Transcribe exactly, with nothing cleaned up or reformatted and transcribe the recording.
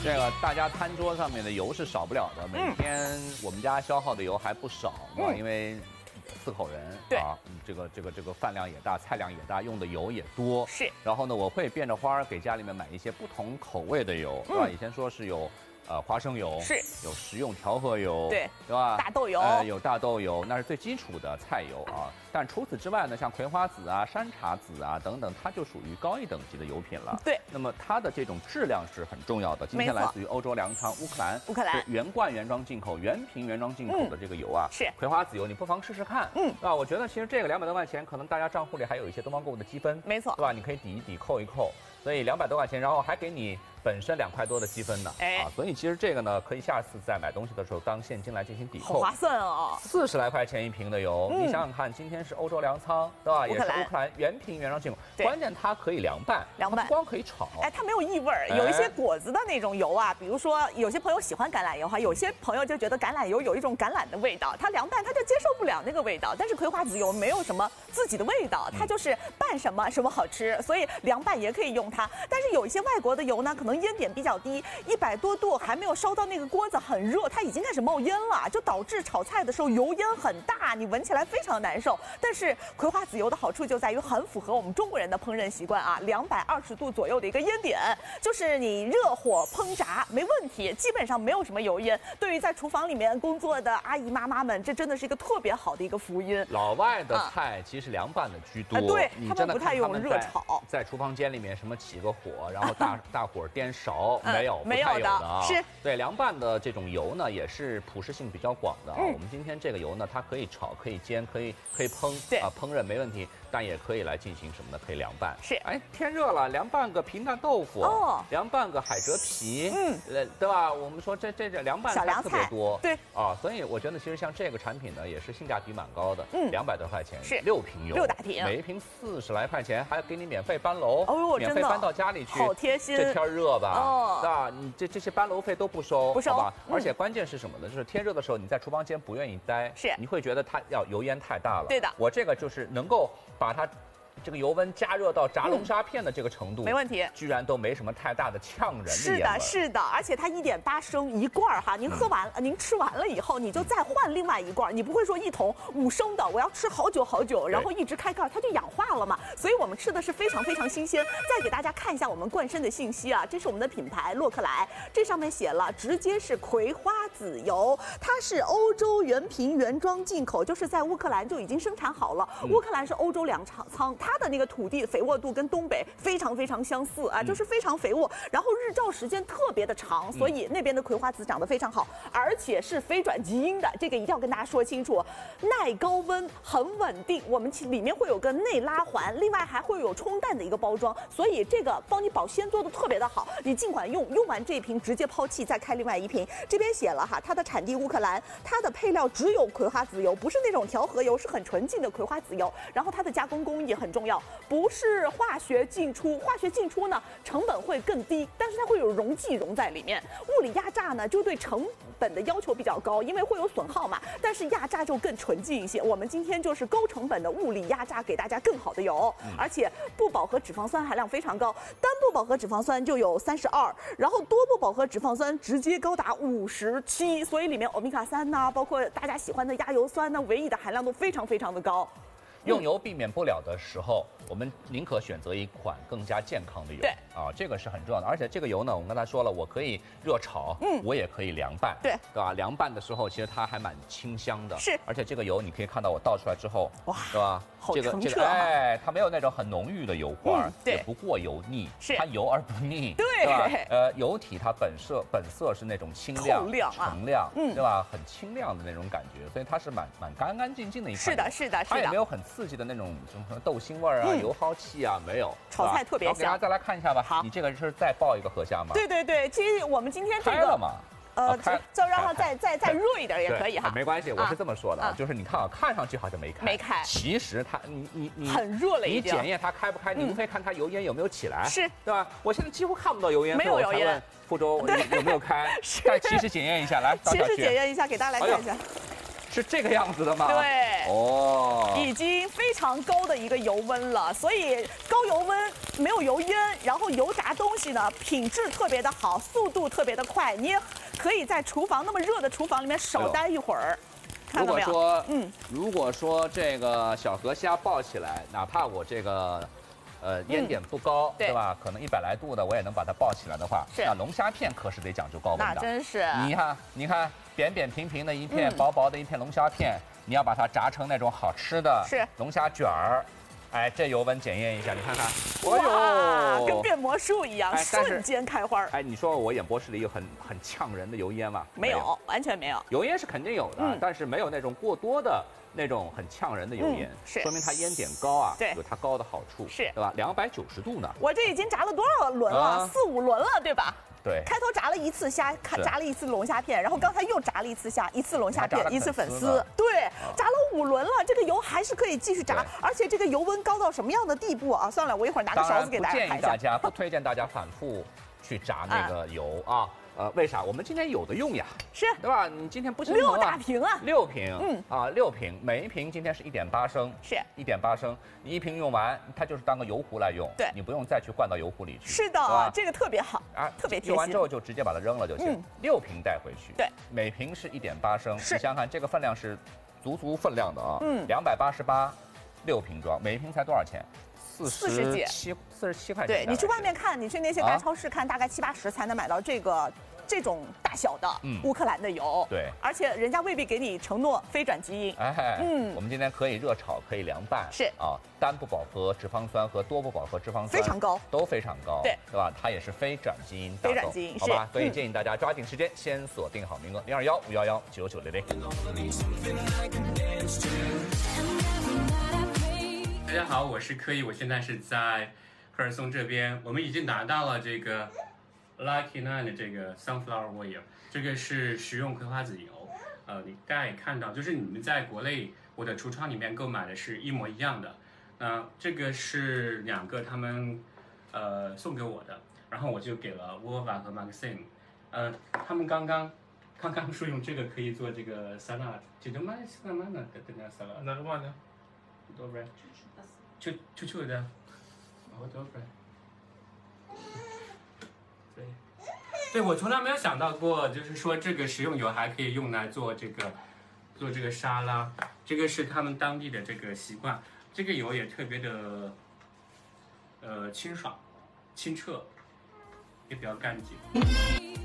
这个大家餐桌上面的油是少不了的，每天我们家消耗的油还不少，是吧？因为四口人， 对啊，这个这个这个饭量也大，菜量也大，用的油也多。 是。然后呢，我会变着花儿给家里面买一些不同口味的油，是吧？以前说是有。 呃，花生油是有食用调和油， 对对吧？ 大豆油， 呃，有大豆油，那是最基础的菜油啊。但除此之外呢，像葵花籽啊、山茶籽啊等等，它就属于高一等级的油品了。 对， 那么它的这种质量是很重要的。今天来自于欧洲粮仓乌克兰， 乌克兰原罐原装进口、原瓶原装进口的这个油啊， 是葵花籽油，你不妨试试看。嗯，啊，我觉得其实这个两百多块钱，可能大家账户里还有一些东方购物的积分， 没错， 对吧？你可以抵一抵、扣一扣，所以两百多块钱，然后还给你。 本身两块多的积分呢，哎、啊，所以其实这个呢，可以下次在买东西的时候当现金来进行抵扣， 好划算哦。 四十来块钱一瓶的油，嗯、你想想看，今天是欧洲粮仓，对吧？也是乌克兰原瓶原装进口，关键它可以凉拌， 凉拌不光可以炒， 哎，它没有异味儿。有一些果子的那种油啊，比如说有些朋友喜欢橄榄油哈，有些朋友就觉得橄榄油有一种橄榄的味道，它凉拌它就接受不了那个味道。但是葵花籽油没有什么自己的味道，它就是拌什么什么好吃，所以凉拌也可以用它。但是有一些外国的油呢，可能烟点比较低。 一百多度还没有烧到那个锅子很热，它已经开始冒烟了，就导致炒菜的时候油烟很大，你闻起来非常难受。但是葵花籽油的好处就在于很符合我们中国人的烹饪习惯啊，两百二十度左右的一个烟点，就是你热火烹炸没问题，基本上没有什么油烟。对于在厨房里面工作的阿姨妈妈们，这真的是一个特别好的一个福音。 老外的菜其实凉拌的居多， 啊、对他们不太用热炒， 在厨房间里面什么起个火，然后大大火颠勺。没有， 没有的啊， 是对凉拌的这种油呢，也是普适性比较广的啊。嗯、我们今天这个油呢，它可以炒，可以煎，可以可以烹， 对啊，烹饪没问题，但也可以来进行什么呢？可以凉拌。 是， 哎，天热了，凉拌个皮蛋豆腐，哦，凉拌个海蜇皮，嗯，呃，对吧？我们说这这这凉拌菜特别多， 对啊，所以我觉得其实像这个产品呢，也是性价比蛮高的，嗯，两百多块钱是六瓶油， 六大瓶， 每一瓶四十来块钱，还给你免费搬楼， 哦呦， 免费搬到家里去， 好贴心。 这天热吧， 哦， 是吧？你这这些搬楼费都不收， 不收， 好吧？而且关键是什么呢？就是天热的时候，你在厨房间不愿意待， 是你会觉得它要油烟太大了。 对的， 我这个就是能够把它。 这个油温加热到炸龙虾片的这个程度， 没问题， 居然都没什么太大的呛人的是的，是的，而且它一点八升一罐哈，您喝完了，您吃完了以后，你就再换另外一罐，你不会说一桶五升的，我要吃好久好久，然后一直开盖，它就氧化了嘛。所以我们吃的是非常非常新鲜。再给大家看一下我们冠参的信息啊，这是我们的品牌洛克莱，这上面写了，直接是葵花籽油，它是欧洲原瓶原装进口，就是在乌克兰就已经生产好了。乌克兰是欧洲粮仓，它的那个土地肥沃度跟东北非常非常相似啊，就是非常肥沃，然后日照时间特别的长，所以那边的葵花籽长得非常好，而且是非转基因的，这个一定要跟大家说清楚，耐高温，很稳定。我们里面会有个内拉环，另外还会有冲淡的一个包装，所以这个帮你保鲜做的特别的好。你尽管用，用完这一瓶直接抛弃，再开另外一瓶。这边写了哈，它的产地乌克兰，它的配料只有葵花籽油，不是那种调和油，是很纯净的葵花籽油。然后它的加工工艺很重要。 不是化学进出，化学进出呢成本会更低，但是它会有溶剂溶在里面。物理压榨呢就对成本的要求比较高，因为会有损耗嘛。但是压榨就更纯净一些。我们今天就是高成本的物理压榨，给大家更好的油，嗯、而且不饱和脂肪酸含量非常高，单不饱和脂肪酸就有三十二，然后多不饱和脂肪酸直接高达五十七，所以里面欧米伽三呐，包括大家喜欢的亚油酸呐、维 E 的含量都非常非常的高。 用油避免不了的时候，我们宁可选择一款更加健康的油。 对啊，这个是很重要的。而且这个油呢，我们刚才说了，我可以热炒，嗯，我也可以凉拌， 对， 对吧？凉拌的时候，其实它还蛮清香的。 是， 而且这个油你可以看到我倒出来之后， 哇， 对吧？ 好这个这个，哎，它没有那种很浓郁的油花，嗯、也不过油腻， 是它油而不腻， 对， 对吧？呃，油体它本色本色是那种清亮、 亮澄亮，嗯，对吧？很清亮的那种感觉，所以它是蛮蛮干干净净的一款。 是的，是的，是的。 它也没有很刺激的那种。 什么豆腥味儿啊、嗯、油耗气啊，没有， 炒菜特别香。 给大家再来看一下吧。 好， 你这个是再爆一个河虾吗？ 对对对，其实我们今天这个开了嘛， 呃，就让它再再再热一点也可以哈。 没关系，我是这么说的啊，就是你看啊，看上去好像没开， 没开， 其实它你你你很热了已经。 你检验它开不开，你无非看它油烟有没有起来， 是， 对吧？我现在几乎看不到油烟， 没有油烟。 福州有没有开？但其实检验一下，来， 其实检验一下，给大家来看一下。 是这个样子的吗？ 对， 哦， 已经非常高的一个油温了，所以高油温没有油烟，然后油炸东西呢品质特别的好，速度特别的快，你也可以在厨房那么热的厨房里面少待一会儿。 如果说，嗯，如果说这个小河虾爆起来，哪怕我这个，呃，烟点不高，嗯、对吧？可能一百来度的，我也能把它爆起来的话，那龙虾片可是得讲究高温的。 那真是。 你看，你看，扁扁平平的一片，嗯、薄薄的一片龙虾片，你要把它炸成那种好吃的是龙虾卷儿。哎，这油温检验一下，你看看， 哇，跟变魔术一样，瞬间开花。 哎，你说我演播室里有很很呛人的油烟吗？ 没有，完全没有。 油烟是肯定有的，但是没有那种过多的那种很呛人的油烟， 是说明它烟点高啊， 对， 有它高的好处， 是， 对吧？两百九十度呢。 我这已经炸了多少轮了？四五轮了，对吧？ 对， 开头炸了一次虾，炸了一次龙虾片，然后刚才又炸了一次虾，一次龙虾片，一次粉丝，对，炸了五轮了，这个油还是可以继续炸，而且这个油温高到什么样的地步啊？算了，我一会儿拿个勺子给大家看一下。 不建议大家，不推荐大家反复去炸那个油啊。呃，为啥？我们今天有的用呀， 是， 对吧？你今天不行六大瓶啊， 六瓶，嗯啊，六瓶，每一瓶今天是一点八升， 是一点八升，你一瓶用完，它就是当个油壶来用， 对， 你不用再去灌到油壶里去， 是的，这个特别好啊，特别贴心。 用完之后就直接把它扔了就行，六瓶带回去， 对， 每瓶是一点八升， 是， 你想想看，这个分量是足足分量的啊， 嗯， 两百八十八，六瓶装，每一瓶才多少钱？四十七，四十七块钱。 对你去外面看，你去那些大超市看，大概七八十才能买到这个。这种大小的乌克兰的油， 对， 而且人家未必给你承诺非转基因。 哎，嗯，我们今天可以热炒，可以凉拌， 是啊，单不饱和脂肪酸和多不饱和脂肪酸非常高， 都非常高， 对， 对吧？它也是非转基因， 非转基因， 好吧？所以建议大家抓紧时间，先锁定好名额零二幺五幺幺九九零零。 大家好，我是柯以，我现在是在赫尔松这边，我们已经拿到了这个。Lucky Nine 的这个 Sunflower Oil， 这个是食用葵花籽油。呃，你大家也看到，就是你们在国内我的橱窗里面购买的是一模一样的。那、呃、这个是两个他们呃送给我的，然后我就给了 Wolva 和 Maxim。呃，他们刚刚刚刚说用这个可以做这个 salad， 就就买 salad 的这个 salad。 哪个嘛呢 ？Dobre。就就就的。哦 ，Dobre。对，对我从来没有想到过，就是说这个食用油还可以用来做这个做这个沙拉，这个是他们当地的这个习惯。这个油也特别的呃清爽、清澈，也比较干净。